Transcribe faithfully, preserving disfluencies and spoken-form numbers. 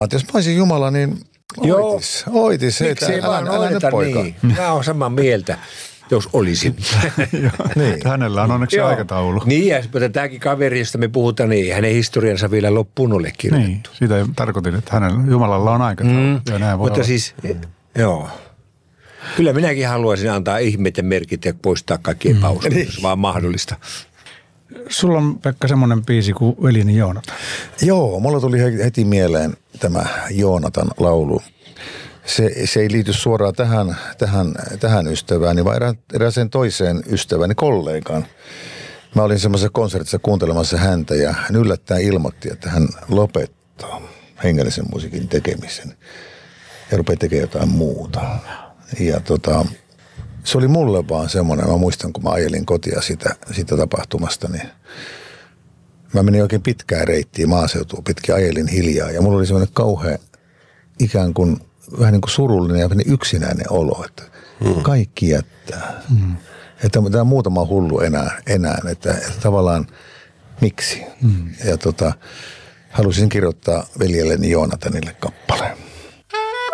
Jos mä olisin Jumala, niin oitis. Oitis. Miksi ei vaan oideta niin? Mä oon samaa mieltä, jos olisin. niin. Hänellä on onneksi aikataulu. Niin, ja tämäkin kaveri, josta me puhutaan, niin hänen historiansa vielä loppuun ole kirjoitettu. Niin, siitä tarkoitin, että hänellä Jumalalla on aikataulu. Mm. Ja näin voi Mutta olla. siis, joo. Kyllä minäkin haluaisin antaa ihmeet ja merkit ja poistaa kaikki epäuskot, jos vaan mahdollista. Sulla on, Pekka, semmoinen biisi kuin Veljeni Joonatan. Joo, mulla tuli heti mieleen tämä Joonatan laulu. Se, se ei liity suoraan tähän, tähän, tähän ystävääni, vaan erä, erääseen toiseen ystäväni kollegaan. Mä olin semmoisessa konsertissa kuuntelemassa häntä ja hän yllättäen ilmoitti, että hän lopettaa hengellisen musiikin tekemisen ja rupeaa tekemään jotain muuta. Ja tota, se oli mulle vaan semmoinen, mä muistan kun mä ajelin kotia sitä, sitä tapahtumasta, niin mä menin oikein pitkään reittiin maaseutuun, pitkin ajelin hiljaa ja mulla oli semmoinen kauhea ikään kuin vähän niin kuin surullinen ja yksinäinen olo, että hmm. kaikki jättää. Hmm. Että tämä muutama hullu enää, enää että, että tavallaan miksi. Hmm. Ja tota, halusin kirjoittaa veljelleni Joonatanille kappaleen.